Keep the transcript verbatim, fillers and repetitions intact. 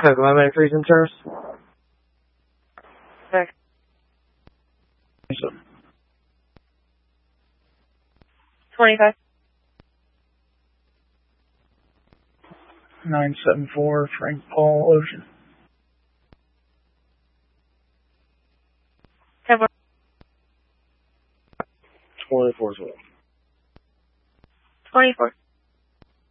Cocoa freezing service. Okay. twenty-five. nine seven four, Frank Paul Ocean. ten four. twenty-four as well. twenty-four.